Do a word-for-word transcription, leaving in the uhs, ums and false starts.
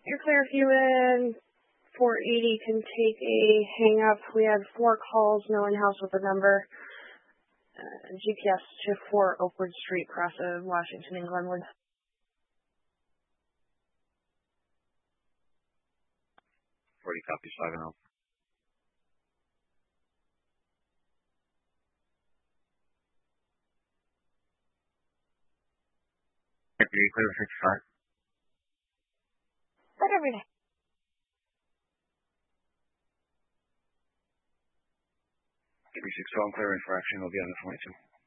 You're clear, human. four eighty can take a hang up. We had four calls, no in-house with the number. Uh, G P S to four Oakwood Street, cross of Washington and Glenwood. forty copies, five and oh. Deputy, clear fifty-five. Right every day. three six one, clear infraction, will be on the twenty-two.